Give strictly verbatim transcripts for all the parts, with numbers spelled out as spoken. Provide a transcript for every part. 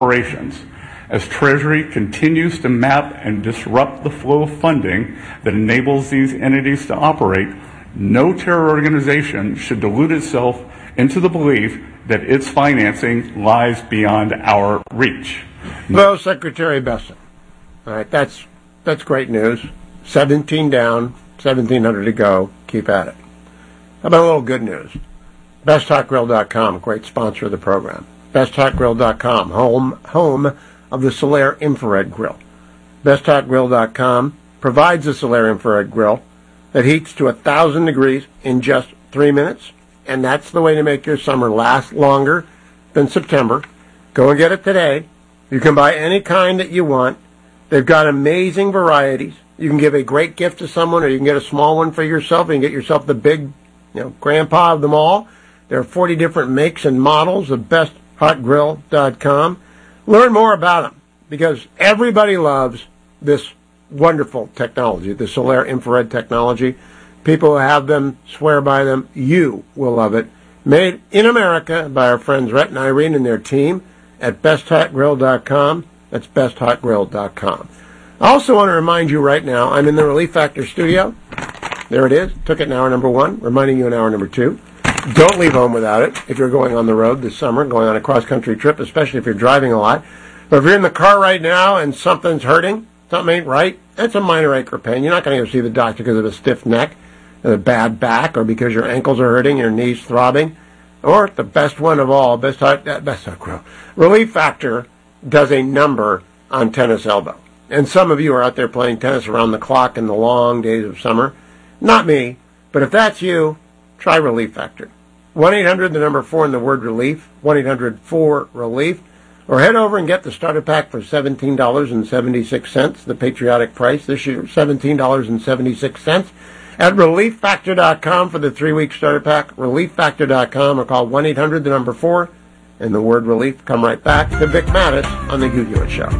operations. As Treasury continues to map and disrupt the flow of funding that enables these entities to operate, no terror organization should delude itself into the belief that its financing lies beyond our reach. Hello, Secretary Bessent. All right, that's that's great news. seventeen down, seventeen hundred to go. Keep at it. How about a little good news? best hot grill dot com, great sponsor of the program. best hot grill dot com, home home of the Solaire Infrared Grill. best hot grill dot com provides a Solaire Infrared Grill that heats to one thousand degrees in just three minutes, and that's the way to make your summer last longer than September. Go and get it today. You can buy any kind that you want. They've got amazing varieties. You can give a great gift to someone, or you can get a small one for yourself. You can get yourself the big, you know, grandpa of them all. There are forty different makes and models of best hot grill dot com. Learn more about them, because everybody loves this wonderful technology, the Solaire infrared technology. People who have them swear by them. You will love it. Made in America by our friends Rhett and Irene and their team at best hot grill dot com. That's best hot grill dot com. I also want to remind you right now, I'm in the Relief Factor studio. There it is. Took it in hour number one, reminding you in hour number two. Don't leave home without it if you're going on the road this summer, going on a cross-country trip, especially if you're driving a lot. But if you're in the car right now and something's hurting, something ain't right, it's a minor ache or pain. You're not going to go see the doctor because of a stiff neck, a bad back, or because your ankles are hurting, your knees throbbing. Or the best one of all, best hot, uh, best hot grill. Relief Factor does a number on tennis elbow. And some of you are out there playing tennis around the clock in the long days of summer. Not me, but if that's you, try Relief Factor. one eight hundred, the number four, and the word relief, one eight hundred four relief. Or head over and get the starter pack for seventeen dollars and seventy-six cents, the patriotic price this year, seventeen dollars and seventy-six cents. At relief factor dot com for the three-week starter pack, relief factor dot com, or call one eight hundred, the number four, and the word relief. Come right back to Vic Mattis on the Hugh Hewitt Show.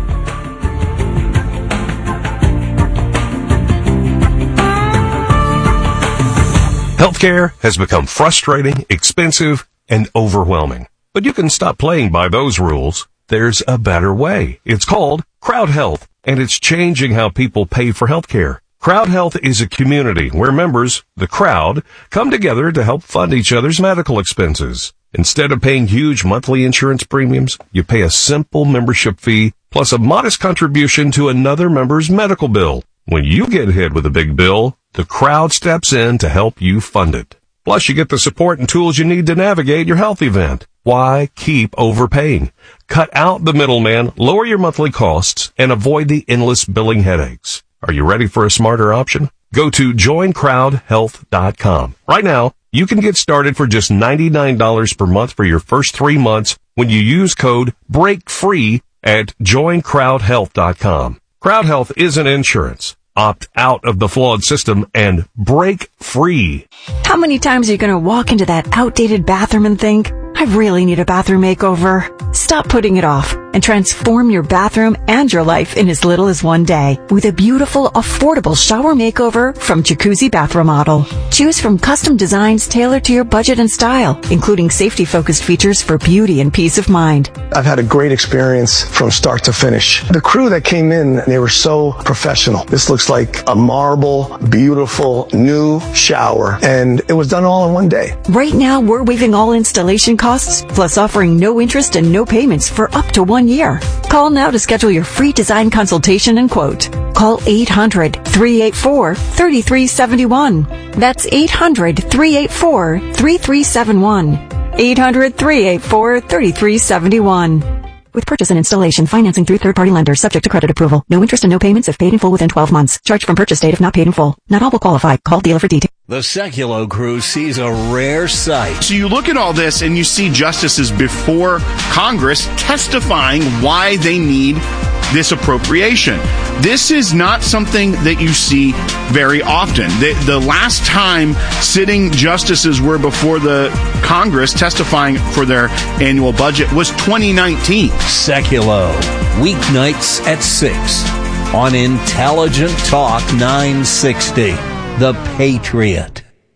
Healthcare has become frustrating, expensive, and overwhelming. But you can stop playing by those rules. There's a better way. It's called Crowd Health, and it's changing how people pay for healthcare. Crowd Health is a community where members, the crowd, come together to help fund each other's medical expenses. Instead of paying huge monthly insurance premiums, you pay a simple membership fee plus a modest contribution to another member's medical bill. When you get hit with a big bill, the crowd steps in to help you fund it. Plus, you get the support and tools you need to navigate your health event. Why keep overpaying? Cut out the middleman, lower your monthly costs, and avoid the endless billing headaches. Are you ready for a smarter option? Go to join crowd health dot com. Right now, you can get started for just ninety-nine dollars per month for your first three months when you use code BREAKFREE at join crowd health dot com. Crowd Health isn't insurance. Opt out of the flawed system and break free. How many times are you going to walk into that outdated bathroom and think, I really need a bathroom makeover? Stop putting it off and transform your bathroom and your life in as little as one day with a beautiful, affordable shower makeover from Jacuzzi Bath Remodel. Choose from custom designs tailored to your budget and style, including safety-focused features for beauty and peace of mind. I've had a great experience from start to finish. The crew that came in, they were so professional. This looks like a marble, beautiful, new shower, and it was done all in one day. Right now, we're waiving all installation costs, plus offering no interest and no payments for up to one year. Call now to schedule your free design consultation and quote. Call eight hundred, three eight four, three three seven one. That's eight hundred, three eight four, three three seven one. eight hundred, three eight four, three three seven one. With purchase and installation, financing through third-party lenders, subject to credit approval. No interest and no payments if paid in full within twelve months. Charge from purchase date if not paid in full. Not all will qualify. Call dealer for details. The Sekulow crew sees a rare sight. So you look at all this and you see justices before Congress testifying why they need this appropriation. This is not something that you see very often. The, the last time sitting justices were before the Congress testifying for their annual budget was twenty nineteen. Sekulow, weeknights at six on Intelligent Talk nine sixty, The Patriot.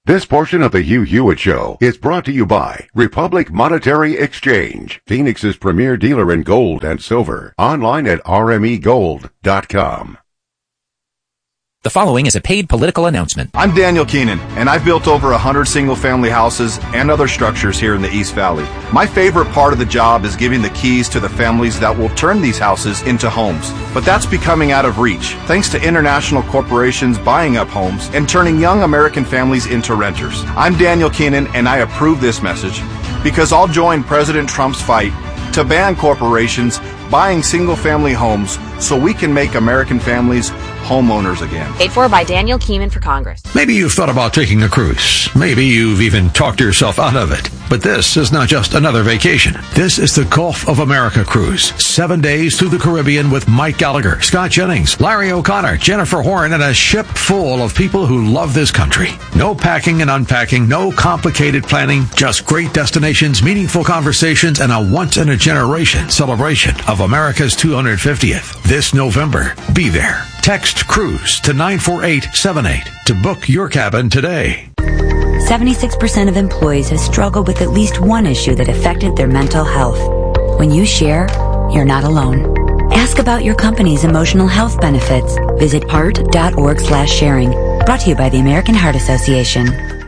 This portion of the Hugh Hewitt Show is brought to you by Republic Monetary Exchange, Phoenix's premier dealer in gold and silver. Online at r m e gold dot com. The following is a paid political announcement. I'm Daniel Keenan, and I've built over one hundred single-family houses and other structures here in the East Valley. My favorite part of the job is giving the keys to the families that will turn these houses into homes. But that's becoming out of reach, thanks to international corporations buying up homes and turning young American families into renters. I'm Daniel Keenan, and I approve this message because I'll join President Trump's fight to ban corporations buying single-family homes so we can make American families homeowners again. Paid for by Daniel Keenan for Congress. Maybe you've thought about taking a cruise. Maybe you've even talked yourself out of it. But this is not just another vacation. This is the Gulf of America cruise. Seven days through the Caribbean with Mike Gallagher, Scott Jennings, Larry O'Connor, Jennifer Horn, and a ship full of people who love this country. No packing and unpacking, no complicated planning, just great destinations, meaningful conversations, and a once-in-a-generation celebration of America's two hundred fiftieth. This November, be there. Text CRUISE to nine four eight seven eight to book your cabin today. seventy-six percent of employees have struggled with at least one issue that affected their mental health. When you share, you're not alone. Ask about your company's emotional health benefits. Visit heart dot org slash sharing. Brought to you by the American Heart Association.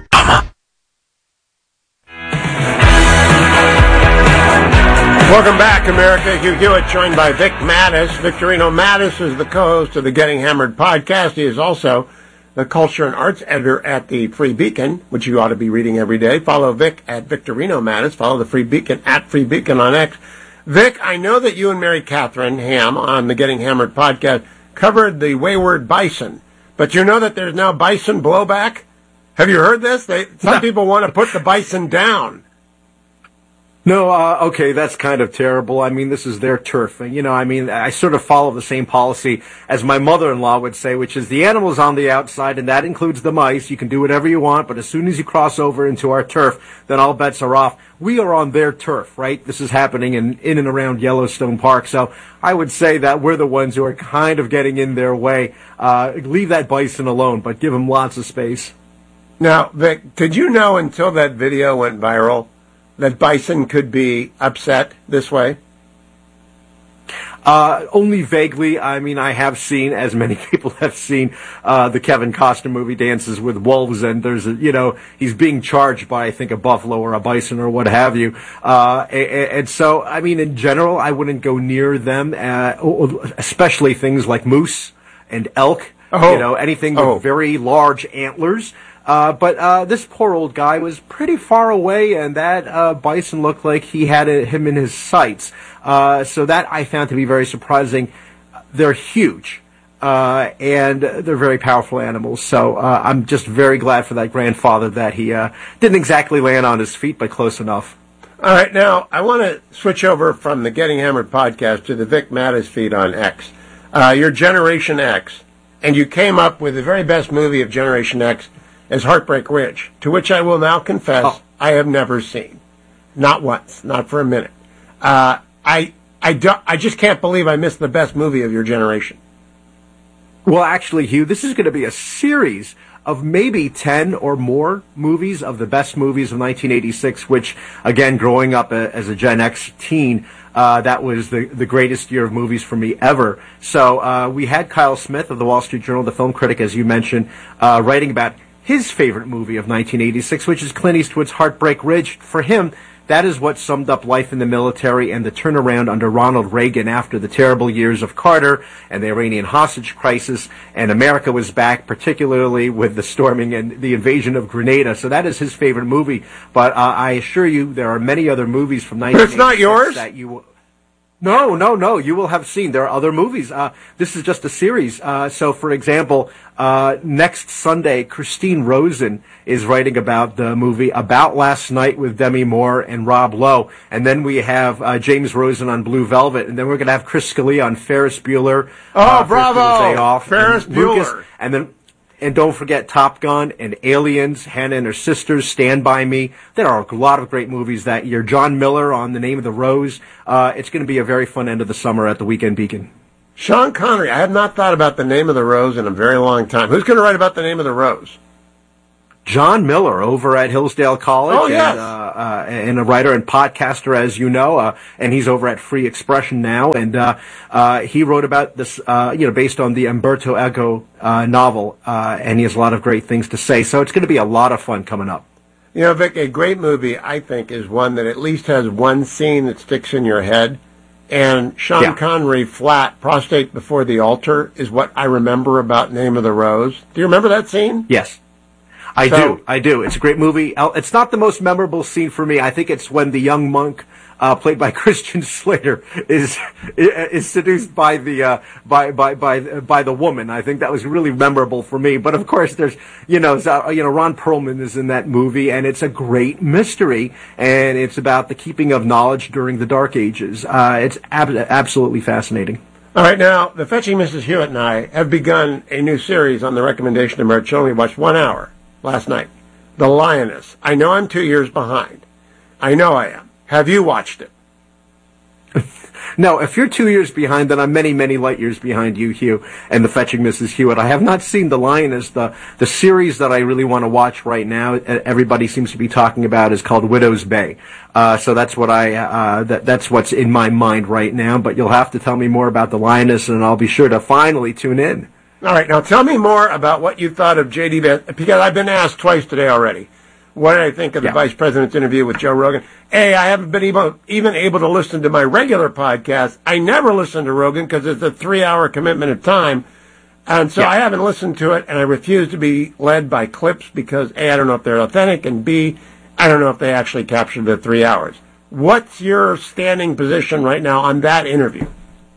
Welcome back, America. Hugh Hewitt, joined by Vic Mattis. Victorino Mattis is the co-host of the Getting Hammered podcast. He is also the culture and arts editor at the Free Beacon, which you ought to be reading every day. Follow Vic at Victorino Mattis. Follow the Free Beacon at Free Beacon on X. Vic, I know that you and Mary Catherine Ham on the Getting Hammered podcast covered the wayward bison, but you know that there's now bison blowback? Have you heard this? They, some people want to put the bison down. No, uh, okay, that's kind of terrible. I mean, this is their turf. You know, I mean, I sort of follow the same policy as my mother-in-law would say, which is the animal's on the outside, and that includes the mice. You can do whatever you want, but as soon as you cross over into our turf, then all bets are off. We are on their turf, right? This is happening in, in and around Yellowstone Park, so I would say that we're the ones who are kind of getting in their way. Uh, leave that bison alone, but give him lots of space. Now, Vic, did you know until that video went viral that bison could be upset this way? Uh, only vaguely. I mean, I have seen, as many people have seen, uh, the Kevin Costner movie Dances with Wolves, and there's a, you know, he's being charged by, I think, a buffalo or a bison or what have you. Uh, and, and so, I mean, in general, I wouldn't go near them, uh, especially things like moose and elk, oh. you know, anything with oh. very large antlers. Uh, but uh, this poor old guy was pretty far away, and that uh, bison looked like he had a, him in his sights. Uh, so that I found to be very surprising. They're huge, uh, and they're very powerful animals. So uh, I'm just very glad for that grandfather that he uh, didn't exactly land on his feet, but close enough. All right, now I want to switch over from the Getting Hammered podcast to the Vic Mattis feed on X. Uh, you're Generation X, and you came up with the very best movie of Generation X as Heartbreak Ridge, to which I will now confess oh. I have never seen. Not once, not for a minute. Uh, I I, do, I just can't believe I missed the best movie of your generation. Well, actually, Hugh, this is going to be a series of maybe ten or more movies of the best movies of nineteen eighty-six, which, again, growing up a, as a Gen X teen, uh, that was the, the greatest year of movies for me ever. So uh, we had Kyle Smith of the Wall Street Journal, the film critic, as you mentioned, uh, writing about his favorite movie of nineteen eighty-six, which is Clint Eastwood's Heartbreak Ridge. For him, that is what summed up life in the military and the turnaround under Ronald Reagan after the terrible years of Carter and the Iranian hostage crisis, and America was back, particularly with the storming and the invasion of Grenada. So that is his favorite movie. But uh, I assure you, there are many other movies from nineteen eighty-six. It's not yours? That you No, no, no. You will have seen. There are other movies. Uh, this is just a series. Uh, so, for example, uh, next Sunday, Christine Rosen is writing about the movie About Last Night with Demi Moore and Rob Lowe. And then we have uh, James Rosen on Blue Velvet. And then we're going to have Chris Scalia on Ferris Bueller. Oh, uh, bravo! Day Off, Ferris and Bueller. Lucas, and then... And don't forget Top Gun and Aliens, Hannah and Her Sisters, Stand By Me. There are a lot of great movies that year. John Miller on The Name of the Rose. Uh, it's going to be a very fun end of the summer at the Weekend Beacon. Sean Connery. I have not thought about The Name of the Rose in a very long time. Who's going to write about The Name of the Rose? John Miller over at Hillsdale College. Oh, yes. And, uh, uh, and a writer and podcaster, as you know, uh, and he's over at Free Expression now. And uh, uh, he wrote about this, uh, you know, based on the Umberto Eco uh, novel, uh, and he has a lot of great things to say. So it's going to be a lot of fun coming up. You know, Vic, a great movie, I think, is one that at least has one scene that sticks in your head. And Sean Yeah. Connery, flat, prostrate before the altar, is what I remember about Name of the Rose. Do you remember that scene? Yes. I So- do. I do. It's a great movie. Uh, It's not the most memorable scene for me. I think it's when the young monk, uh, played by Christian Slater, is is seduced by the uh, by by by by the woman. I think that was really memorable for me. But of course, there's you know so, you know Ron Perlman is in that movie, and it's a great mystery, and it's about the keeping of knowledge during the Dark Ages. Uh, it's ab- absolutely fascinating. All right, now, the Fetching Missus Hewitt and I have begun a new series on the recommendation of Mert Schoen. We watched one hour last night. The Lioness. I know I'm two years behind. I know I am. Have you watched it? No, if you're two years behind, then I'm many, many light years behind you, Hugh, and the Fetching Missus Hewitt. I have not seen The Lioness. The the series that I really want to watch right now, everybody seems to be talking about, is called Widow's Bay. Uh, so that's what I uh, that that's what's in my mind right now. But you'll have to tell me more about The Lioness, and I'll be sure to finally tune in. All right, now tell me more about what you thought of J D Vance, because I've been asked twice today already. What did I think of the Yeah. Vice President's interview with Joe Rogan? A, I haven't been able, even able to listen to my regular podcast. I never listen to Rogan because it's a three-hour commitment of time. And so Yeah. I haven't listened to it, and I refuse to be led by clips because, A, I don't know if they're authentic, and B, I don't know if they actually captured the three hours. What's your standing position right now on that interview?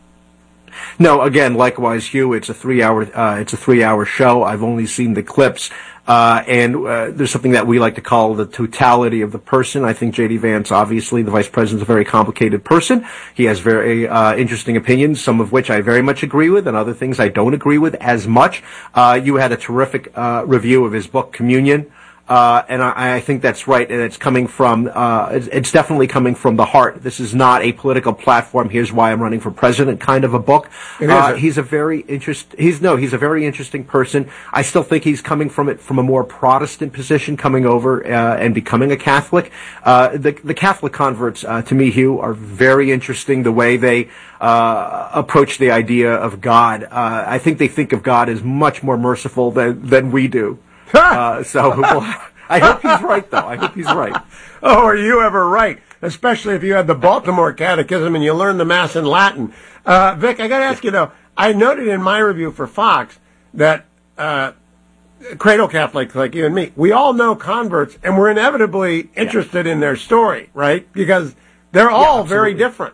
No, again, likewise, Hugh. It's a three-hour. Uh, it's a three-hour show. I've only seen the clips, uh, and uh, there's something that we like to call the totality of the person. I think J D Vance, obviously, the vice president, is a very complicated person. He has very uh, interesting opinions, some of which I very much agree with, and other things I don't agree with as much. Uh, you had a terrific uh, review of his book, Communion. Uh, and I, I think that's right, and it's coming from, uh, it's, it's definitely coming from the heart. This is not a political platform. Here's why I'm running for president kind of a book. It uh, isn't. he's a very interest, he's, no, he's a very interesting person. I still think he's coming from it from a more Protestant position, coming over, uh, and becoming a Catholic. Uh, the, the Catholic converts, uh, to me, Hugh, are very interesting, the way they, uh, approach the idea of God. Uh, I think they think of God as much more merciful than, than we do. Uh, so well, I hope he's right, though. I hope he's right. Oh, are you ever right? Especially if you had the Baltimore Catechism and you learn the Mass in Latin. Uh, Vic, I got to ask you, though, I noted in my review for Fox that uh, cradle Catholics like you and me, we all know converts, and we're inevitably interested yeah. in their story, right? Because they're all yeah, very different.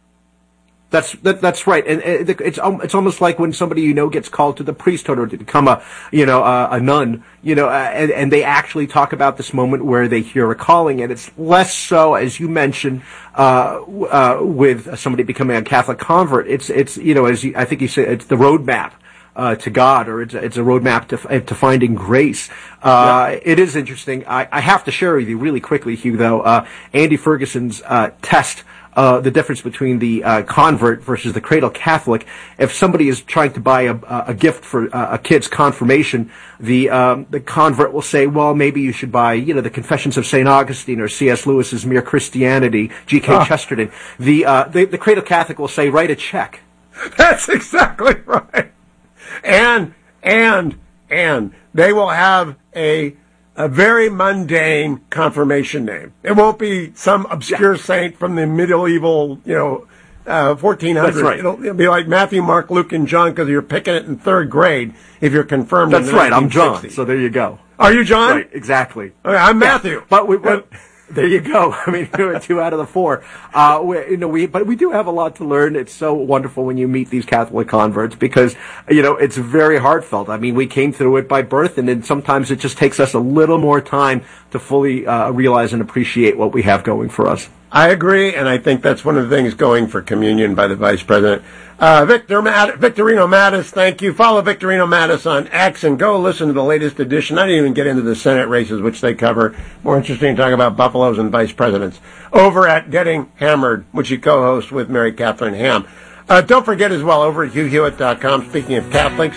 That's that, that's right, and it's it's almost like when somebody you know gets called to the priesthood or to become a you know a, a nun, you know, uh, and, and they actually talk about this moment where they hear a calling, and it's less so, as you mentioned, uh, uh, with somebody becoming a Catholic convert. It's it's you know as you, I think you said, it's the roadmap uh, to God, or it's it's a roadmap to to finding grace. Uh, yeah. It is interesting. I, I have to share with you really quickly, Hugh, though. Uh, Andy Ferguson's uh, test. Uh, the difference between the uh, convert versus the cradle Catholic. If somebody is trying to buy a, a gift for uh, a kid's confirmation, the um, the convert will say, "Well, maybe you should buy, you know, the Confessions of Saint Augustine or C S Lewis's Mere Christianity, G K Oh. Chesterton." The, uh, the the cradle Catholic will say, "Write a check." That's exactly right. And and and they will have a. A very mundane confirmation name. It won't be some obscure yeah. saint from the medieval, you know, uh, fourteen hundreds. That's right. It'll, it'll be like Matthew, Mark, Luke, and John because you're picking it in third grade if you're confirmed. That's in right. I'm nineteen sixty. John. So there you go. Are you John? Right. Exactly. Okay, I'm Matthew. Yeah. But we. But, there you go. I mean, two out of the four. Uh, we, you know, we, but we do have a lot to learn. It's so wonderful when you meet these Catholic converts because, you know, it's very heartfelt. I mean, we came through it by birth, and then sometimes it just takes us a little more time to fully uh, realize and appreciate what we have going for us. I agree, and I think that's one of the things going for communion by the Vice President. Uh, Victor Matt- Victorino Mattis, thank you. Follow Victorino Mattis on X and go listen to the latest edition. I didn't even get into the Senate races, which they cover. More interesting to talk about buffaloes and vice presidents. Over at Getting Hammered, which you co-host with Mary Catherine Ham. Uh, don't forget as well, over at hugh hewitt dot com, speaking of Catholics,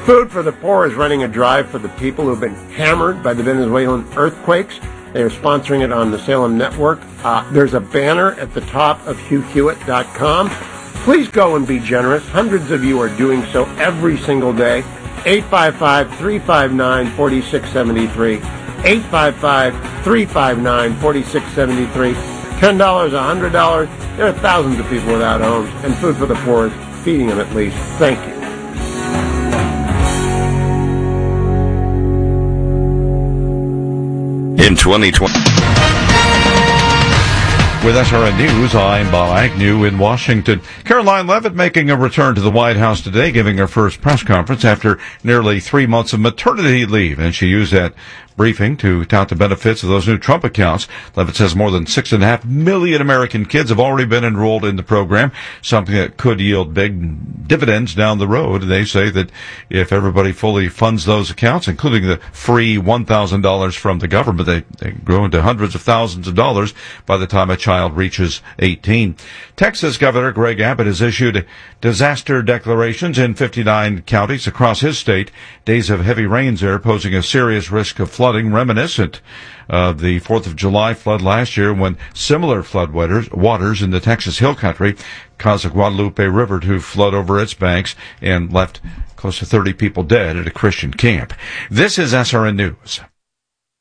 Food for the Poor is running a drive for the people who have been hammered by the Venezuelan earthquakes. They are sponsoring it on the Salem Network. Uh, there's a banner at the top of hugh hewitt dot com. Please go and be generous. Hundreds of you are doing so every single day. eight five five, three five nine, four six seven three. eight five five, three five nine, four six seven three. ten dollars, one hundred dollars. There are thousands of people without homes, and Food for the Poor is feeding them at least. Thank you. In twenty twenty. With S R N News, I'm Bob Agnew in Washington. Caroline Leavitt making a return to the White House today, giving her first press conference after nearly three months of maternity leave. And she used that briefing to tout the benefits of those new Trump accounts. Leavitt says more than six and a half million American kids have already been enrolled in the program, something that could yield big dividends down the road. They say that if everybody fully funds those accounts, including the free one thousand dollars from the government, they, they grow into hundreds of thousands of dollars by the time a child reaches eighteen. Texas Governor Greg Abbott has issued disaster declarations in fifty-nine counties across his state. Days of heavy rains there posing a serious risk of flooding, reminiscent of the fourth of July flood last year when similar flood waters, waters in the Texas Hill Country caused the Guadalupe River to flood over its banks and left close to thirty people dead at a Christian camp. This is S R N News.